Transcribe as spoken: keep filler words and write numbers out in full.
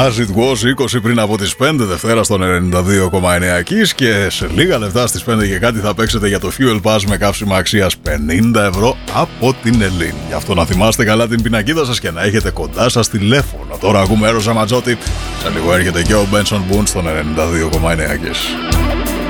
As it was, είκοσι πριν από τις πέντε Δευτέρα στον ενενήντα δύο κόμμα εννέα Kiss, και σε λίγα λεπτά στις πέντε και κάτι θα παίξετε για το Fuel Pass με καύσιμα αξίας πενήντα ευρώ από την Ελλήν. Γι' αυτό να θυμάστε καλά την πινακίδα σας και να έχετε κοντά σας τηλέφωνο. Τώρα ακούμε Eros Ramazzotti. Σε λίγο έρχεται και ο Benson Boone στον ενενήντα δύο κόμμα εννέα Kiss.